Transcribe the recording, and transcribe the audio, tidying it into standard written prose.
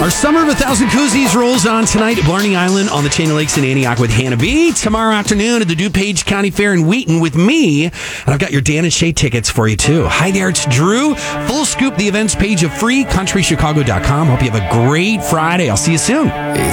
Our Summer of 1,000 Koozies rolls on tonight at Blarney Island on the Chain of Lakes in Antioch with Hannah B. Tomorrow afternoon at the DuPage County Fair in Wheaton with me. And I've got your Dan and Shay tickets for you, too. Hi there, it's Drew. Full scoop, the events page of freecountrychicago.com. Hope you have a great Friday. I'll see you soon.